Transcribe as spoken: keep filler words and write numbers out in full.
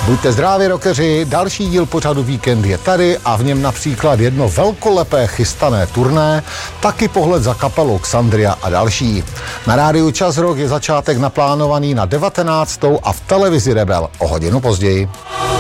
Buďte zdraví, rockeři, další díl pořadu Víkend je tady a v něm například jedno velkolepé chystané turné, taky pohled za kapelou Xandria a další. Na rádiu Čas Rock je začátek naplánovaný na devatenáctou a v televizi Rebel o hodinu později.